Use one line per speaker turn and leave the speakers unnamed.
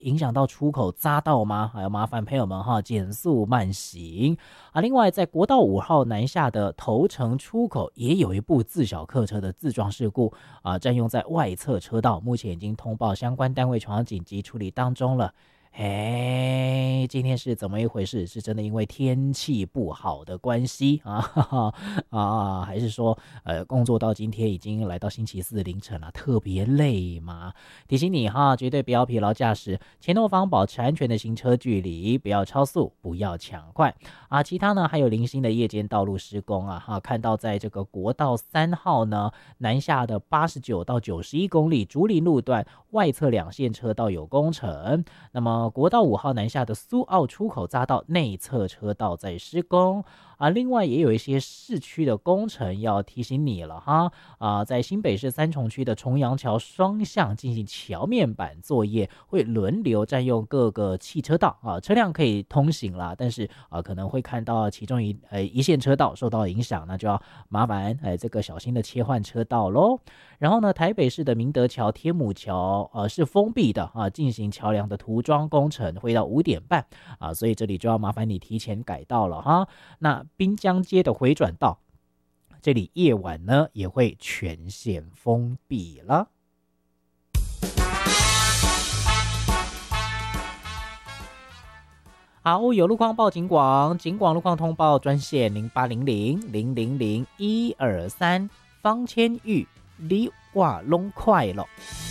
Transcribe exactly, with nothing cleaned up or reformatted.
影响到出口匝道吗？还要麻烦朋友们哈减速慢行啊。另外，在国道五号南下的头城出口也有一部自小客车的自撞事故啊，占用在外侧车道，目前已经通报相关单位前往紧急处理当中了。哎，今天是怎么一回事？是真的因为天气不好的关系啊？哈哈啊，还是说呃工作到今天已经来到星期四凌晨了，特别累吗？提醒你哈，绝对不要疲劳驾驶，前后方保持安全的行车距离，不要超速，不要抢快啊。其他呢还有零星的夜间道路施工啊，哈，看到在这个国道三号呢南下的八十九到九十一公里竹林路段外侧两线车道有工程，那么国道五号南下的苏澳出口匝道内侧车道在施工啊，另外也有一些市区的工程要提醒你了哈啊，在新北市三重区的重阳桥双向进行桥面板作业，会轮流占用各个汽车道啊，车辆可以通行啦，但是啊可能会看到其中一呃一线车道受到影响，那就要麻烦哎这个小心的切换车道咯。然后呢，台北市的明德桥、天母桥呃是封闭的啊，进行桥梁的涂装工程，会到五点半啊，所以这里就要麻烦你提前改道了哈。那滨江街的回转道，这里夜晚呢也会全线封闭了。好，有路况报警广，警广路况通报专线零八零零零零零一二三，方千玉，你我拢快乐。